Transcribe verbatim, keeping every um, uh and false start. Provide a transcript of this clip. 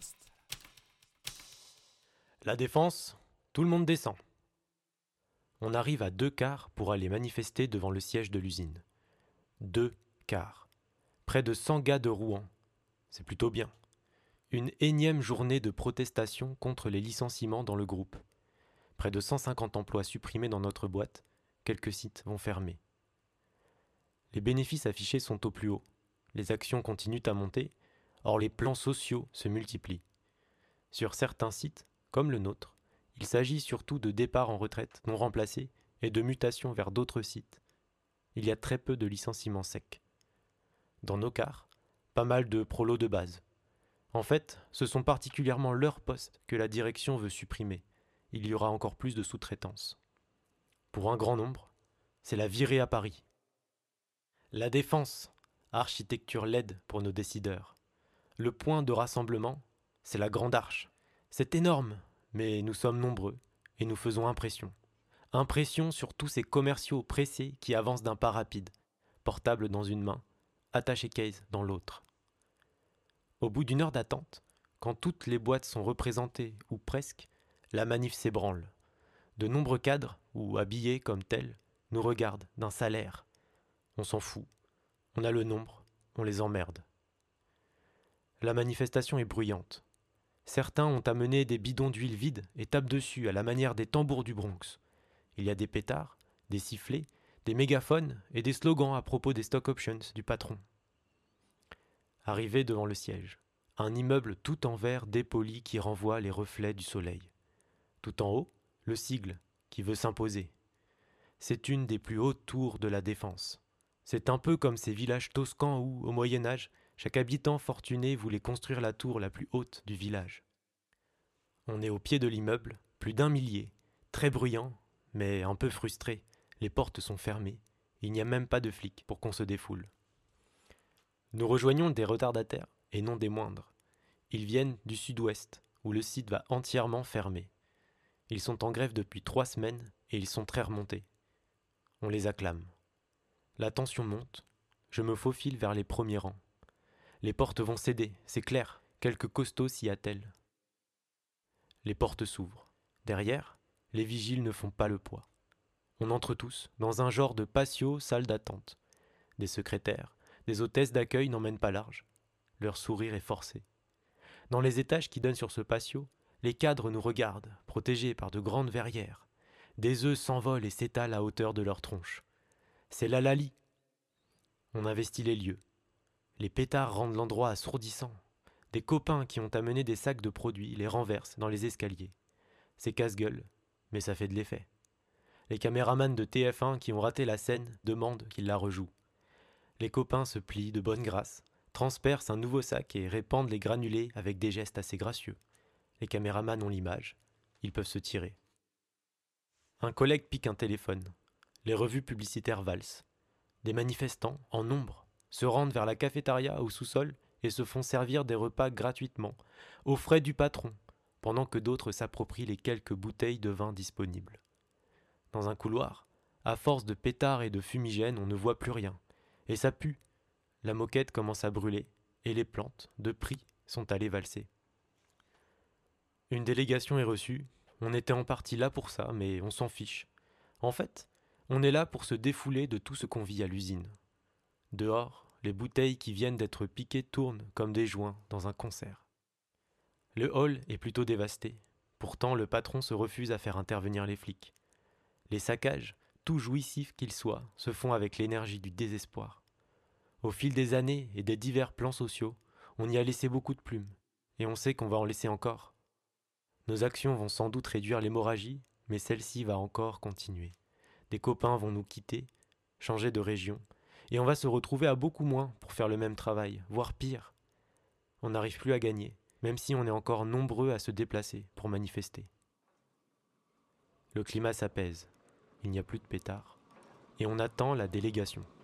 La Défense, tout le monde descend. On arrive à deux quarts pour aller manifester devant le siège de l'usine. Deux quarts. Près de cent gars de Rouen. C'est plutôt bien. Une énième journée de protestation contre les licenciements dans le groupe. Près de cent cinquante emplois supprimés dans notre boîte. Quelques sites vont fermer. Les bénéfices affichés sont au plus haut. Les actions continuent à monter. Or les plans sociaux se multiplient. Sur certains sites, comme le nôtre, il s'agit surtout de départs en retraite non remplacés et de mutations vers d'autres sites. Il y a très peu de licenciements secs. Dans nos quarts, pas mal de prolos de base. En fait, ce sont particulièrement leurs postes que la direction veut supprimer. Il y aura encore plus de sous-traitance. Pour un grand nombre, c'est la virée à Paris. La Défense, architecture L E D pour nos décideurs. Le point de rassemblement, c'est la Grande Arche. C'est énorme, mais nous sommes nombreux et nous faisons impression. Impression sur tous ces commerciaux pressés qui avancent d'un pas rapide, portable dans une main, attaché case dans l'autre. Au bout d'une heure d'attente, quand toutes les boîtes sont représentées ou presque, la manif s'ébranle. De nombreux cadres, ou habillés comme tels, nous regardent d'un salaire. On s'en fout. On a le nombre, on les emmerde. La manifestation est bruyante. Certains ont amené des bidons d'huile vides et tapent dessus à la manière des tambours du Bronx. Il y a des pétards, des sifflets, des mégaphones et des slogans à propos des stock options du patron. Arrivé devant le siège, un immeuble tout en verre dépoli qui renvoie les reflets du soleil. Tout en haut, le sigle qui veut s'imposer. C'est une des plus hautes tours de la Défense. C'est un peu comme ces villages toscans où, au Moyen-Âge, chaque habitant fortuné voulait construire la tour la plus haute du village. On est au pied de l'immeuble, plus d'un millier, très bruyant, mais un peu frustré. Les portes sont fermées, il n'y a même pas de flics pour qu'on se défoule. Nous rejoignons des retardataires, et non des moindres. Ils viennent du sud-ouest, où le site va entièrement fermer. Ils sont en grève depuis trois semaines, et ils sont très remontés. On les acclame. La tension monte, je me faufile vers les premiers rangs. Les portes vont céder, c'est clair, quelques costauds s'y attellent. Les portes s'ouvrent. Derrière, les vigiles ne font pas le poids. On entre tous, dans un genre de patio salle d'attente. Des secrétaires, des hôtesses d'accueil n'emmènent pas large. Leur sourire est forcé. Dans les étages qui donnent sur ce patio, les cadres nous regardent, protégés par de grandes verrières. Des œufs s'envolent et s'étalent à hauteur de leur tronche. C'est l'Alali. On investit les lieux. Les pétards rendent l'endroit assourdissant. Des copains qui ont amené des sacs de produits les renversent dans les escaliers. C'est casse-gueule, mais ça fait de l'effet. Les caméramans de T F un qui ont raté la scène demandent qu'ils la rejouent. Les copains se plient de bonne grâce, transpercent un nouveau sac et répandent les granulés avec des gestes assez gracieux. Les caméramans ont l'image, ils peuvent se tirer. Un collègue pique un téléphone. Les revues publicitaires valsent. Des manifestants, en nombre, se rendent vers la cafétéria au sous-sol et se font servir des repas gratuitement, aux frais du patron, pendant que d'autres s'approprient les quelques bouteilles de vin disponibles. Dans un couloir, à force de pétards et de fumigènes, on ne voit plus rien. Et ça pue. La moquette commence à brûler, et les plantes, de prix, sont allées valser. Une délégation est reçue. On était en partie là pour ça, mais on s'en fiche. En fait, on est là pour se défouler de tout ce qu'on vit à l'usine. Dehors, les bouteilles qui viennent d'être piquées tournent comme des joints dans un concert. Le hall est plutôt dévasté. Pourtant, le patron se refuse à faire intervenir les flics. Les saccages, tout jouissifs qu'ils soient, se font avec l'énergie du désespoir. Au fil des années et des divers plans sociaux, on y a laissé beaucoup de plumes, et on sait qu'on va en laisser encore. Nos actions vont sans doute réduire l'hémorragie, mais celle-ci va encore continuer. Des copains vont nous quitter, changer de région, et on va se retrouver à beaucoup moins pour faire le même travail, voire pire. On n'arrive plus à gagner, même si on est encore nombreux à se déplacer pour manifester. Le climat s'apaise, il n'y a plus de pétards, et on attend la délégation.